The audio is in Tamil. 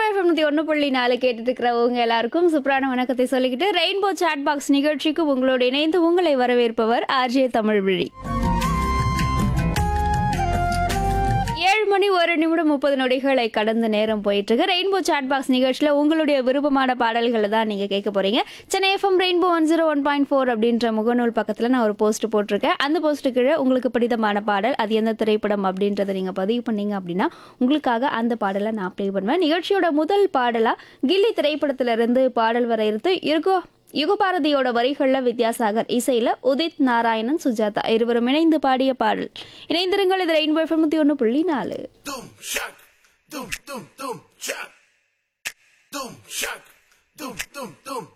FM 101.4 கேட்டுட்டு இருக்கிறவங்க எல்லாருக்கும் சூப்பரான வணக்கத்தை சொல்லிக்கிட்டு ரெயின்போ சாட் பாக்ஸ் நிகழ்ச்சிக்கு உங்களோடு இணைந்து உங்களை வரவேற்பவர் ஆர்ஜே தமிழ்விழி. 7:01:30 கடந்த நேரம் போயிட்டு இருக்கு. ரெயின்போ சாட் பாக்ஸ் நிகழ்ச்சியில் உங்களுடைய விருப்பமான பாடல்களை தான் நீங்கள் கேட்க போறீங்க. சென்னை எஃப்எம் ரெயின்போ 101.4 அப்படின்ற முகநூல் பக்கத்தில் நான் ஒரு போஸ்ட் போட்டிருக்கேன். அந்த போஸ்ட்டு கீழே உங்களுக்கு பிடித்தமான பாடல் அது எந்த திரைப்படம் அப்படின்றத நீங்கள் பதிவு பண்ணீங்க அப்படின்னா உங்களுக்காக அந்த பாடலை நான் ப்ளே பண்ணுவேன். நிகழ்ச்சியோட முதல் பாடலாக கில்லி திரைப்படத்திலிருந்து பாடல் வர இருக்கோ யுகபாரதியோட வரிகள்ல வித்யாசாகர், இசையில உதித் நாராயணன், சுஜாதா இருவரும் இணைந்து பாடிய பாடல். இணைந்திருங்கள். இது rainbow FM 101.4. Dum shak, dum dum dum shak, dum shak, dum dum dum